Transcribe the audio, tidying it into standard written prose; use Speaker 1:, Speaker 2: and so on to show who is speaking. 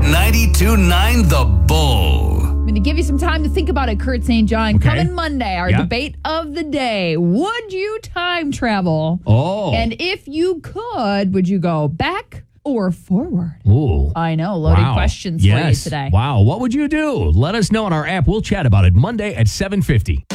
Speaker 1: 92.9 The Bull.
Speaker 2: I'm going to give you some time to think about it, Kurt St. John.
Speaker 3: Okay.
Speaker 2: Coming Monday, our debate of the day. Would you time travel?
Speaker 3: Oh.
Speaker 2: And if you could, would you go back or forward?
Speaker 3: Ooh.
Speaker 2: I know, loaded questions for you today.
Speaker 3: Wow. What would you do? Let us know on our app. We'll chat about it Monday at 7:50.